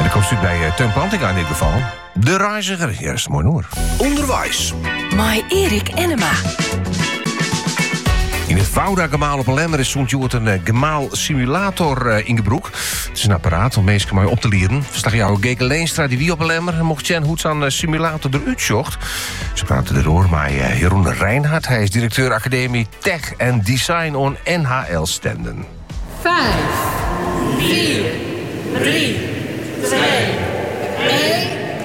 dan komt u bij Teun Plantinga in dit geval. De reiziger, hier is het mooi noer. Onderwijs. Mai Erik Enema. In het Vouda-gemaal op een lemmer is zo'n een gemaal-simulator in Gebroek. Het is een apparaat om mensen maar op te leren. Verslagjouwer Geke Leenstra die wie op een lemmer en mocht zien hoe het aan simulator eruit zocht. Ze praten erover met Jeroen Reinhardt. Hij is directeur Academie Tech en Design on NHL Stenden. 5, 4, 3, 2, 1.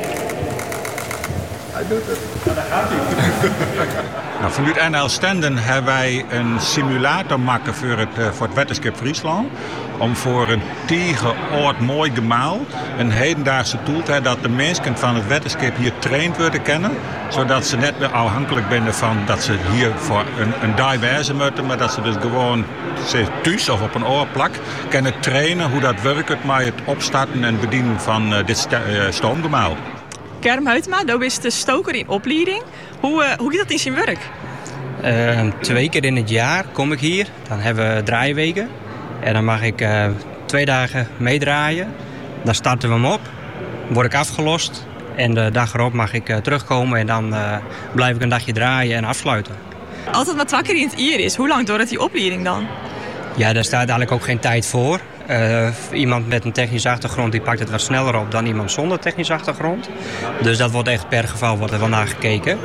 Hij doet het. Ja, daar gaat hij. Vanuit NL Stenden hebben wij een simulator maken voor het wetenschap Friesland. Om voor een oud mooi gemaal een hedendaagse tool te hebben dat de mensen van het wetenschap hier traind worden kennen. Zodat ze net meer afhankelijk zijn van dat ze hier voor een dag wijzen moeten. Maar dat ze dus gewoon thuis of op een oorplak kunnen trainen hoe dat werkt met het opstarten en bedienen van dit stoomgemaal. Kerm Heutema, dat is de stoker in opleiding. Hoe gaat dat in zijn werk? 2 keer in het jaar kom ik hier. Dan hebben we draaiweken. En dan mag ik 2 dagen meedraaien. Dan starten we hem op. Word ik afgelost. En de dag erop mag ik terugkomen. En dan blijf ik een dagje draaien en afsluiten. Altijd maar 2 keer in het jaar is. Hoe lang duurt die opleiding dan? Ja, daar staat eigenlijk ook geen tijd voor. Iemand met een technische achtergrond die pakt het wat sneller op dan iemand zonder technische achtergrond. Dus dat wordt echt per geval wordt er wel naar gekeken.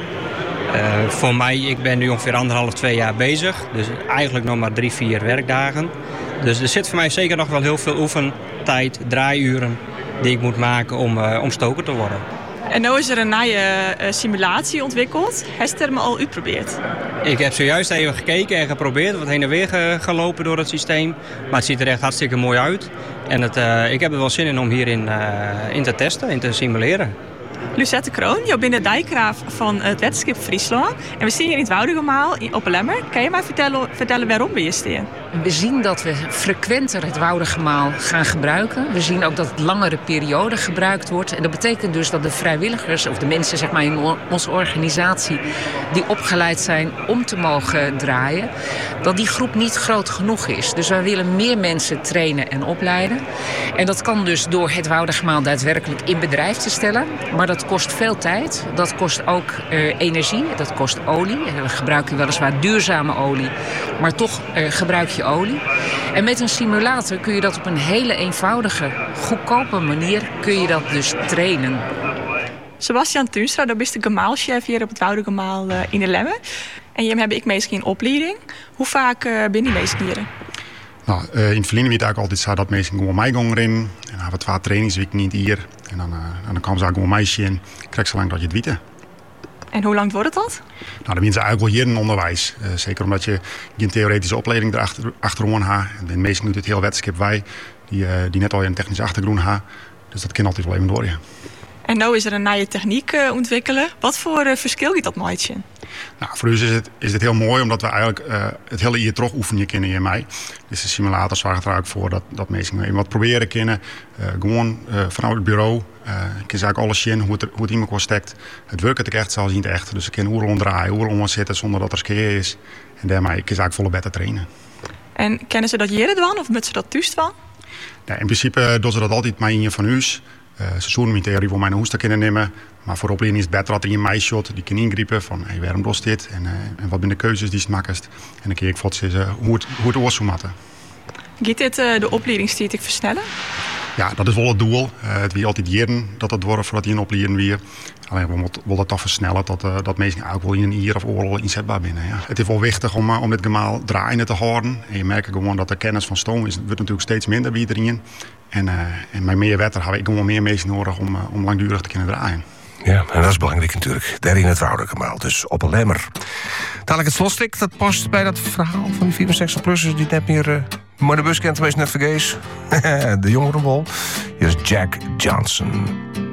Voor mij, ik ben nu ongeveer 1,5-2 jaar bezig. Dus eigenlijk nog maar 3-4 werkdagen. Dus er zit voor mij zeker nog wel heel veel oefentijd, draaiuren die ik moet maken om stoker te worden. En nu is er een nieuwe simulatie ontwikkeld. Heeft u er me al uitgeprobeerd? Ik heb zojuist even gekeken en geprobeerd. Wat heen en weer gelopen door het systeem. Maar het ziet er echt hartstikke mooi uit. En ik heb er wel zin in om hierin in te testen, in te simuleren. Lucette Kroon, jij bent de dijkgraaf van het wetenschap Friesland. En we zien hier in het Woudegemaal op een lemmer. Kan je mij vertellen waarom we hier staan? We zien dat we frequenter het Woudegemaal gaan gebruiken. We zien ook dat het langere perioden gebruikt wordt. En dat betekent dus dat de vrijwilligers, of de mensen zeg maar, in onze organisatie die opgeleid zijn om te mogen draaien, dat die groep niet groot genoeg is. Dus wij willen meer mensen trainen en opleiden. En dat kan dus door het Woudegemaal daadwerkelijk in bedrijf te stellen. Maar dat kost veel tijd. Dat kost ook energie. Dat kost olie. We gebruiken weliswaar duurzame olie. Maar toch gebruik je olie. En met een simulator kun je dat op een hele eenvoudige, goedkope manier kun je dat dus trainen. Sebastian Tuinstra, dat is de gemaalchef hier op het Woudegemaal in de Lemmer. En je heb ik meestal in opleiding. Hoe vaak ben je meestal hier? Nou, in het verleden weet ik altijd zo dat mensen gewoon mij gaan erin. En dan hebben we 2 trainingsweken niet hier. En dan komen ze gewoon meisje in. Krijg ze lang dat je het weet. En hoe lang wordt het dat? Nou, dan ben ze eigenlijk wel hier in onderwijs. Zeker omdat je geen theoretische opleiding erachteraan hebt. En de meesten nu het heel wetenschap wij die net al een technische achtergrond hebben. Dus dat kan altijd wel even door. Ja. En nu is er een nieuwe techniek ontwikkelen. Wat voor verschil gaat dat maatje? Nou, voor u is het heel mooi, omdat we eigenlijk het hele jaar terug oefenen kunnen in mij. Dus de simulator zorgt er eigenlijk voor dat mensen even wat proberen kunnen. Gewoon vanuit het bureau. Ik zie eigenlijk alles zien, hoe het in elkaar steekt. Het werkt ook echt zoals in het echt. Dus ik kan hoe draaien, hoe om zitten zonder dat er skeer is. En daarmee kan ze eigenlijk volle beter trainen. En kennen ze dat jaren dan of moeten ze dat thuis van? Ja, in principe doen ze dat altijd met een van u. Ze zouden mijn theorie voor mijn hoest te kunnen nemen. Maar voor opleiding is het beter dat hij een meisje die kan ingrijpen van waarom doet dit en wat zijn de keuzes die ze maakt. En dan kan ik hoe het oor zou maken. Gaat dit de opleidingstijd versnellen? Ja, dat is wel het doel. Het wie altijd jaren dat het wordt voordat hij een opleiding weer. Alleen we willen dat toch versnellen dat mensen ook wel in een jaar of oorlog inzetbaar binnen. Ja. Het is wel wichtig om dit gemaal draaiende te houden. En je merkt gewoon dat de kennis van stoom wordt natuurlijk steeds minder bij iedereen. En met meer wetter hebben we gewoon meer mensen nodig om langdurig te kunnen draaien. Ja, en dat is belangrijk natuurlijk. Daar in het Woudegemaal, dus op een lemmer. Dadelijk het slotstuk, dat past bij dat verhaal van die 64-plussers die net meer maar de bus kent, wees net vergees. De jongerenbol. Hier is Jack Johnson.